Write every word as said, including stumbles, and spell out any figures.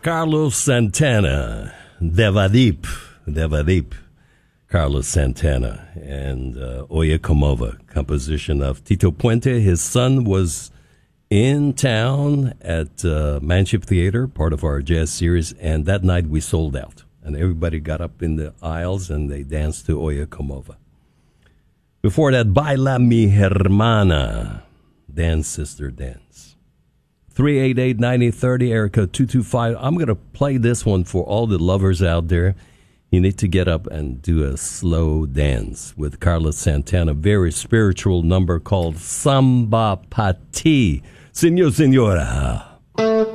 Carlos Santana, Devadip, Devadip, Carlos Santana, and uh, Oye Como Va, composition of Tito Puente. His son was in town at uh, Manship Theater, part of our jazz series, and that night we sold out. And everybody got up in the aisles and they danced to Oye Como Va. Before that, Baila Mi Hermana, Dance Sister Dance. three eight eight, nine zero three zero, Erica two two five. I'm going to play this one for all the lovers out there. You need to get up and do a slow dance with Carlos Santana. Very spiritual number called Samba Pati. Señor, señora.